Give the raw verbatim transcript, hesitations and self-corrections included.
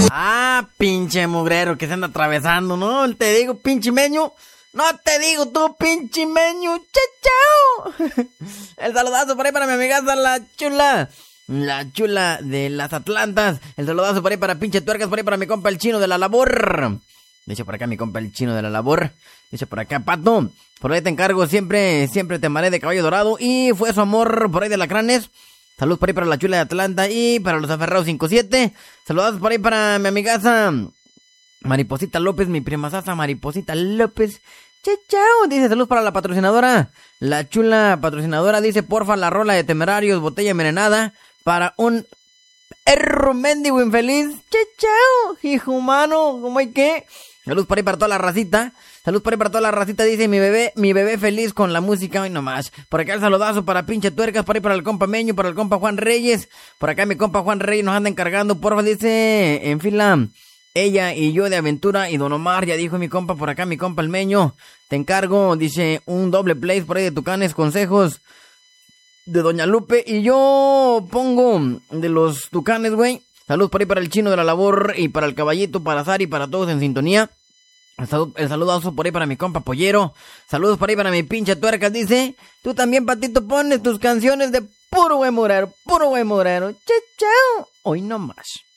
Ah, pinche mugrero que se anda atravesando, ¿no? Te digo, pinche meño. No te digo tú, pinche meño. ¡Chao, chao! El saludazo por ahí para mi amiga la chula. La chula de las Atlantas. El saludazo por ahí para pinche tuercas. Por ahí para mi compa el chino de la labor. Dice por acá mi compa el chino de la labor. Dice por acá, Pato. Por ahí te encargo siempre, siempre te amaré de caballo dorado. Y fue su amor por ahí de Lacranes. Saludos por ahí para la chula de Atlanta y para los aferrados cinco siete. Saludos por ahí para mi amigaza Mariposita López, mi prima sasa Mariposita López. Chao, chao. Dice saludos para la patrocinadora. La chula patrocinadora dice, porfa, la rola de Temerarios, botella envenenada. Para un perro mendigo infeliz. Chao, chao. Hijo humano, ¿cómo hay que? Saludos por ahí para toda la racita. Saludos por ahí para toda la racita. Dice mi bebé, mi bebé feliz con la música hoy nomás. Por acá el saludazo para pinche tuercas. Por ahí para el compa Meño, para el compa Juan Reyes. Por acá mi compa Juan Reyes nos anda encargando. Porfa, dice en fila ella y yo de aventura. Y Don Omar, ya dijo mi compa. Por acá mi compa el Meño. Te encargo, dice, un doble place por ahí de Tucanes, consejos de Doña Lupe. Y yo pongo de los Tucanes, güey. Saludos por ahí para el chino de la labor y para el caballito, para Sari y para todos en sintonía. El, salud, el saludazo por ahí para mi compa Pollero. Saludos por ahí para mi pinche tuercas, dice. Tú también, Patito, pones tus canciones de puro güey morero, puro güey morero. Chao, chao. Hoy no más.